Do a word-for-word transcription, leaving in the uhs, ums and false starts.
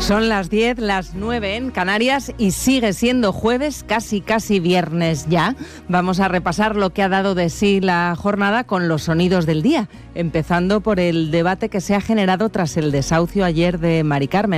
Son las diez, las nueve en Canarias y sigue siendo jueves, casi casi viernes ya. Vamos a repasar lo que ha dado de sí la jornada con los sonidos del día, empezando por el debate que se ha generado tras el desahucio ayer de Mari Carmen.